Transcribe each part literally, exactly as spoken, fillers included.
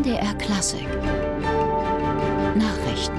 M D R Klassik Nachrichten.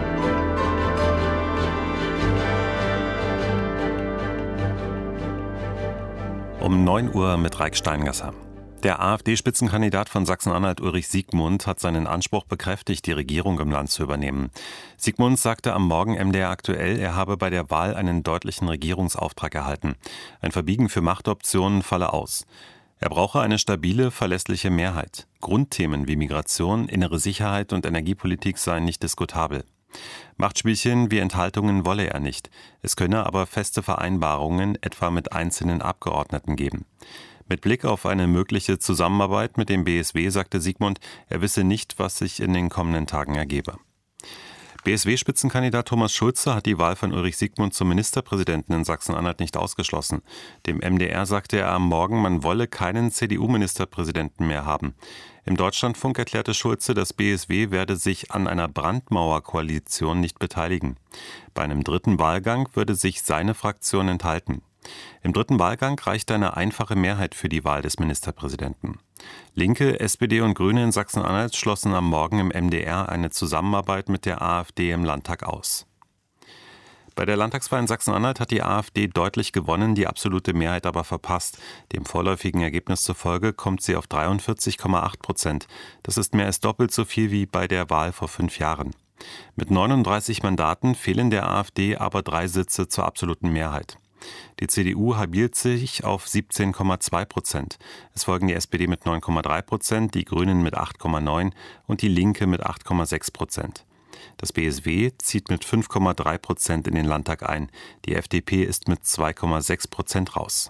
Um neun Uhr mit Raik Steingasser. Der AfD-Spitzenkandidat von Sachsen-Anhalt Ulrich Siegmund hat seinen Anspruch bekräftigt, die Regierung im Land zu übernehmen. Siegmund sagte am Morgen M D R aktuell, er habe bei der Wahl einen deutlichen Regierungsauftrag erhalten. Ein Verbiegen für Machtoptionen falle aus. Er brauche eine stabile, verlässliche Mehrheit. Grundthemen wie Migration, innere Sicherheit und Energiepolitik seien nicht diskutabel. Machtspielchen wie Enthaltungen wolle er nicht. Es könne aber feste Vereinbarungen, etwa mit einzelnen Abgeordneten, geben. Mit Blick auf eine mögliche Zusammenarbeit mit dem B S W sagte Siegmund, er wisse nicht, was sich in den kommenden Tagen ergebe. B S W-Spitzenkandidat Thomas Schulze hat die Wahl von Ulrich Siegmund zum Ministerpräsidenten in Sachsen-Anhalt nicht ausgeschlossen. Dem M D R sagte er am Morgen, man wolle keinen C D U-Ministerpräsidenten mehr haben. Im Deutschlandfunk erklärte Schulze, das B S W werde sich an einer Brandmauerkoalition nicht beteiligen. Bei einem dritten Wahlgang würde sich seine Fraktion enthalten. Im dritten Wahlgang reichte eine einfache Mehrheit für die Wahl des Ministerpräsidenten. Linke, S P D und Grüne in Sachsen-Anhalt schlossen am Morgen im M D R eine Zusammenarbeit mit der AfD im Landtag aus. Bei der Landtagswahl in Sachsen-Anhalt hat die AfD deutlich gewonnen, die absolute Mehrheit aber verpasst. Dem vorläufigen Ergebnis zufolge kommt sie auf dreiundvierzig Komma acht Prozent. Das ist mehr als doppelt so viel wie bei der Wahl vor fünf Jahren. Mit neununddreißig Mandaten fehlen der AfD aber drei Sitze zur absoluten Mehrheit. Die C D U halbiert sich auf siebzehn Komma zwei Prozent. Es folgen die S P D mit neun Komma drei Prozent, die Grünen mit acht Komma neun und die Linke mit acht Komma sechs Prozent. Das B S W zieht mit fünf Komma drei Prozent in den Landtag ein. Die F D P ist mit zwei Komma sechs Prozent raus.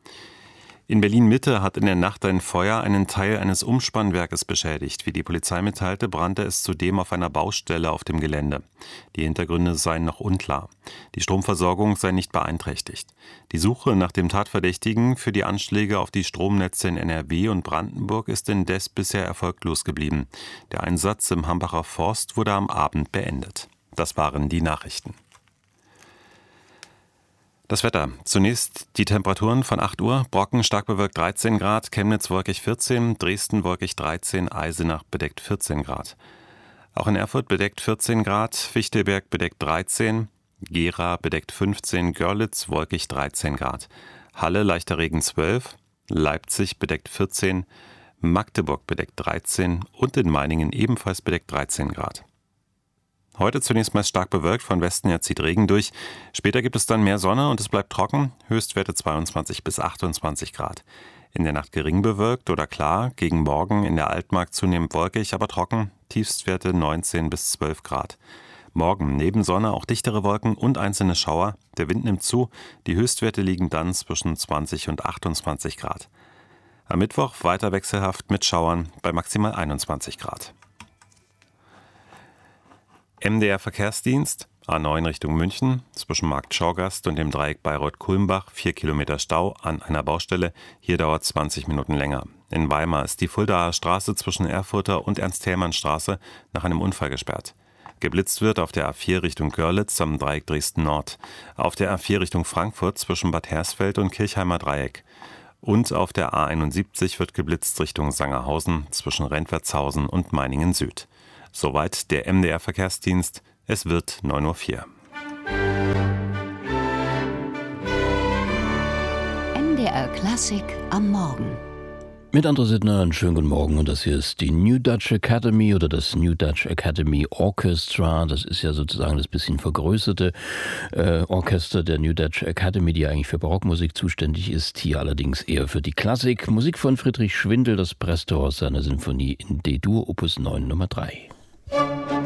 In Berlin-Mitte hat in der Nacht ein Feuer einen Teil eines Umspannwerkes beschädigt. Wie die Polizei mitteilte, brannte es zudem auf einer Baustelle auf dem Gelände. Die Hintergründe seien noch unklar. Die Stromversorgung sei nicht beeinträchtigt. Die Suche nach dem Tatverdächtigen für die Anschläge auf die Stromnetze in N R W und Brandenburg ist indes bisher erfolglos geblieben. Der Einsatz im Hambacher Forst wurde am Abend beendet. Das waren die Nachrichten. Das Wetter. Zunächst die Temperaturen von acht Uhr. Brocken stark bewölkt dreizehn Grad, Chemnitz wolkig vierzehn, Dresden wolkig dreizehn, Eisenach bedeckt vierzehn Grad. Auch in Erfurt bedeckt vierzehn Grad, Fichtelberg bedeckt dreizehn, Gera bedeckt fünfzehn, Görlitz wolkig dreizehn Grad. Halle leichter Regen zwölf, Leipzig bedeckt vierzehn, Magdeburg bedeckt dreizehn und in Meiningen ebenfalls bedeckt dreizehn Grad. Heute zunächst meist stark bewölkt, von Westen her zieht Regen durch. Später gibt es dann mehr Sonne und es bleibt trocken, Höchstwerte zweiundzwanzig bis achtundzwanzig Grad. In der Nacht gering bewölkt oder klar, gegen Morgen in der Altmark zunehmend wolkig, aber trocken, Tiefstwerte neunzehn bis zwölf Grad. Morgen neben Sonne auch dichtere Wolken und einzelne Schauer, der Wind nimmt zu, die Höchstwerte liegen dann zwischen zwanzig und achtundzwanzig Grad. Am Mittwoch weiter wechselhaft mit Schauern bei maximal einundzwanzig Grad. M D R Verkehrsdienst, A neun Richtung München, zwischen Markt Schorgast und dem Dreieck Bayreuth-Kulmbach, vier Kilometer Stau an einer Baustelle. Hier dauert es zwanzig Minuten länger. In Weimar ist die Fuldaer Straße zwischen Erfurter und Ernst-Thälmann-Straße nach einem Unfall gesperrt. Geblitzt wird auf der A vier Richtung Görlitz am Dreieck Dresden-Nord. Auf der A vier Richtung Frankfurt zwischen Bad Hersfeld und Kirchheimer Dreieck. Und auf der A einundsiebzig wird geblitzt Richtung Sangerhausen zwischen Rentwertshausen und Meiningen Süd. Soweit der M D R Verkehrsdienst. Es wird neun Uhr vier. M D R Klassik am Morgen. Mit André Sittner einen schönen guten Morgen und das hier ist die New Dutch Academy oder das New Dutch Academy Orchestra. Das ist ja sozusagen das bisschen vergrößerte äh, Orchester der New Dutch Academy, die eigentlich für Barockmusik zuständig ist, hier allerdings eher für die Klassik. Musik von Friedrich Schwindel, das Preste aus seiner Sinfonie in D-Dur, Opus neun Nummer drei.